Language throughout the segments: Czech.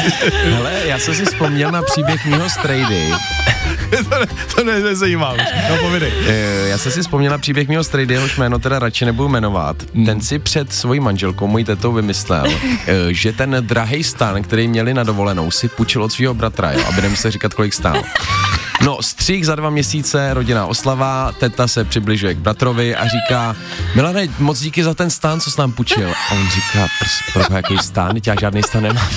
Hele, já jsem si vzpomněl na příběh mýho strejdy. To nezajímá už. No povědej. Já jsem si vzpomněl na příběh mýho strejdy, jehož jméno teda radši nebudu jmenovat. Ten si před svojí manželkou, mojí tetou, vymyslel, že ten drahej stan, který měli na dovolenou, si půjčil od svého bratra, jo, aby nemusel říkat, kolik stál. No, střih za 2 měsíce, rodinná oslava, teta se přibližuje k bratrovi a říká: Milane, moc díky za ten stan, co jsi nám půjčil. A on říká: pro jaký stan? Já žádný stan nemám.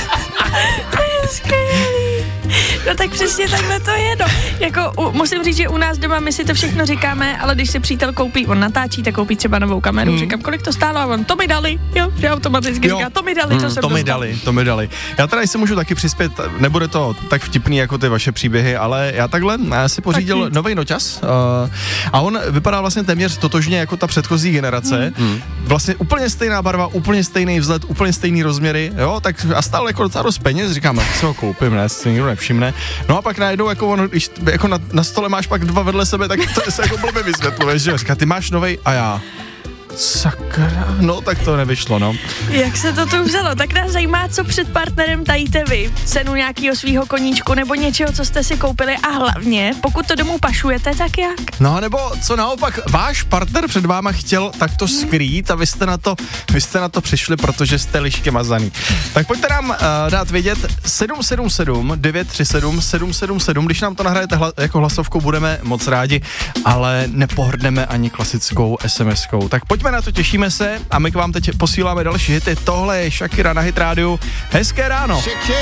No tak přesně takhle to je, no. Jako, musím říct, že u nás doma my si to všechno říkáme, ale když si přítel koupí, on natáčí, tak koupí třeba novou kameru, říkám, kolik to stálo, a on, to mi dali, jo, že automaticky říká, to mi dali, to mi dali. Já teda si můžu taky přispět, nebude to tak vtipný jako ty vaše příběhy, ale já si pořídil nový noťaz a on vypadá vlastně téměř totožně jako ta předchozí generace. Vlastně úplně stejná barva, úplně stejný vzhled, úplně stejný rozměry, jo, tak a stále jako docela dost peněz, říkám, co ho koupím, ne, si nikdo nevšimne. No a pak najednou, jako ono, když jako na stole máš pak 2 vedle sebe, tak to se jako blbě vysvětluje, že říká, ty máš novej a já. Sakra, no tak to nevyšlo, no. Jak se to tu vzalo? Tak nás zajímá, co před partnerem tajíte vy. Cenu nějakého svýho koníčku nebo něčeho, co jste si koupili, a hlavně, pokud to domů pašujete, tak jak? No nebo co naopak, váš partner před váma chtěl takto skrýt a vy jste na to přišli, protože jste lišky mazaný. Tak pojďte nám dát vědět 777 937 777, když nám to nahrajete jako hlasovku, budeme moc rádi, ale nepohrdneme ani klasickou SMS-kou. Tak pojďme na to, těšíme se a my k vám teď posíláme další hity. Tohle je Shakira na Hit rádiu. Hezké ráno.